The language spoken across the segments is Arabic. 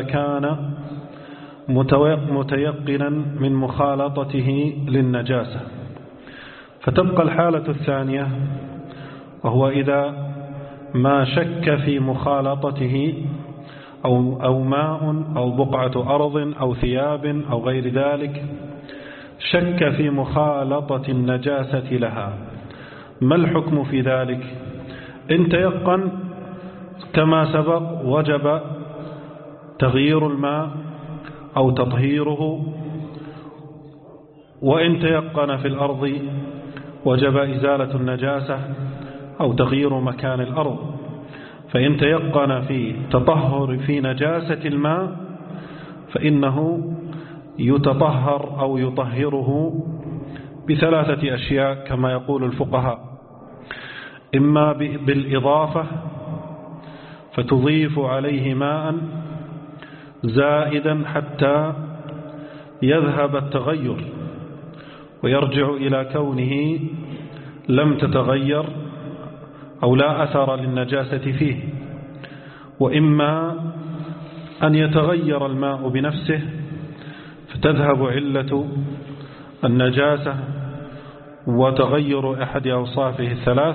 كان متيقنا من مخالطته للنجاسة. فتبقى الحالة الثانية، وهو إذا ما شك في مخالطته أو ماء أو بقعة أرض أو ثياب أو غير ذلك، شك في مخالطة النجاسة لها. ما الحكم في ذلك؟ إن تيقن كما سبق وجب تغيير الماء أو تطهيره، وإن تيقن في الأرض وجب إزالة النجاسة أو تغيير مكان الأرض. فإن تيقن في تطهر في نجاسة الماء فإنه يتطهر أو يطهره بثلاثة أشياء كما يقول الفقهاء: إما بالإضافة فتضيف عليه ماء زائدا حتى يذهب التغير ويرجع إلى كونه لم تتغير أو لا أثر للنجاسة فيه، وإما أن يتغير الماء بنفسه فتذهب علة النجاسة وتغير أحد أوصافه الثلاث،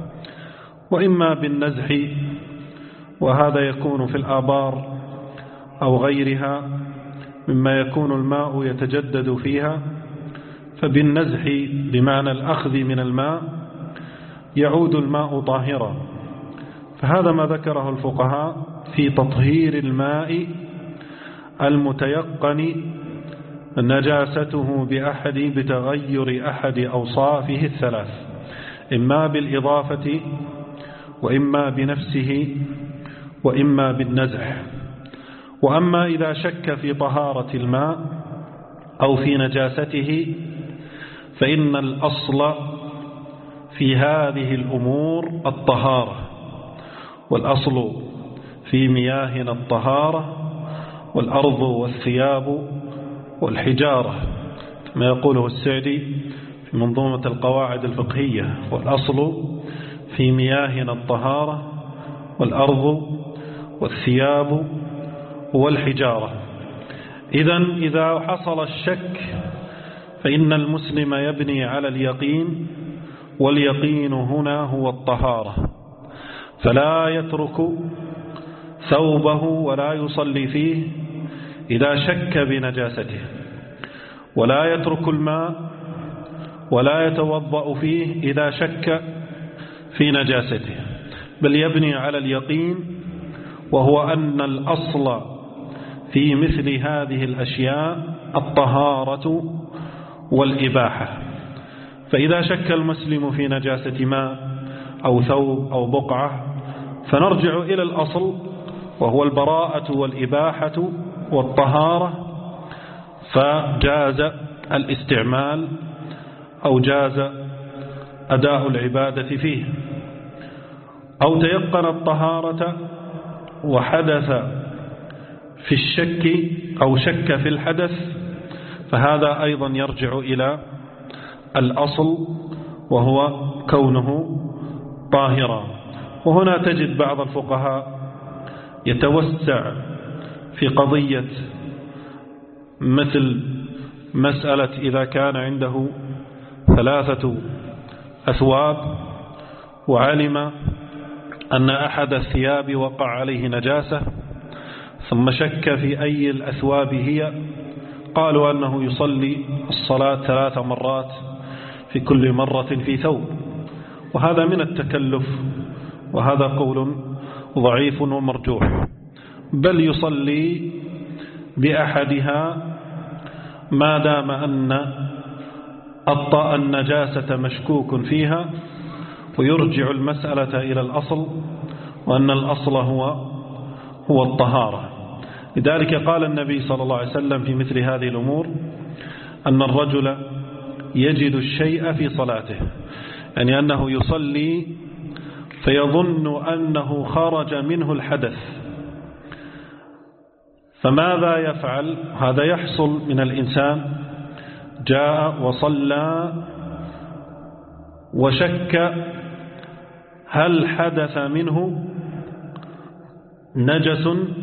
وإما بالنزح، وهذا يكون في الآبار أو غيرها مما يكون الماء يتجدد فيها، فبالنزح بمعنى الأخذ من الماء يعود الماء طاهرا. فهذا ما ذكره الفقهاء في تطهير الماء المتيقن نجاسته بتغير أحد أوصافه الثلاث، إما بالإضافة وإما بنفسه وإما بالنزح. وأما إذا شك في طهارة الماء أو في نجاسته فإن الأصل في هذه الأمور الطهارة، والأصل في مياهنا الطهارة، والأرض والثياب والحجارة كما يقوله السعدي في منظومة القواعد الفقهية: والأصل في مياهنا الطهارة والأرض والثياب والحجارة. إذا حصل الشك فإن المسلم يبني على اليقين، واليقين هنا هو الطهارة، فلا يترك ثوبه ولا يصلي فيه إذا شك بنجاسته، ولا يترك الماء ولا يتوضأ فيه إذا شك في نجاسته، بل يبني على اليقين، وهو أن الأصل في مثل هذه الأشياء الطهارة والإباحة. فإذا شك المسلم في نجاسة ماء أو ثوب أو بقعة فنرجع إلى الأصل، وهو البراءة والإباحة والطهارة، فجاز الاستعمال أو جاز أداء العبادة فيه. أو تيقن الطهارة وحدث في الشك أو شك في الحدث، فهذا أيضا يرجع إلى الأصل وهو كونه طاهرا. وهنا تجد بعض الفقهاء يتوسع في قضية مثل مسألة إذا كان عنده 3 أثواب وعلم أن أحد الثياب وقع عليه نجاسة ثم شك في أي الأثواب هي، قالوا أنه يصلي الصلاة 3 مرات في كل مرة في ثوب، وهذا من التكلف، وهذا قول ضعيف ومرجوح، بل يصلي بأحدها ما دام أن النجاسة مشكوك فيها، ويرجع المسألة إلى الأصل، وأن الأصل هو الطهارة. لذلك قال النبي صلى الله عليه وسلم في مثل هذه الأمور أن الرجل يجد الشيء في صلاته، يعني أنه يصلي فيظن أنه خرج منه الحدث، فماذا يفعل؟ هذا يحصل من الإنسان جاء وصلى وشك هل حدث منه نجس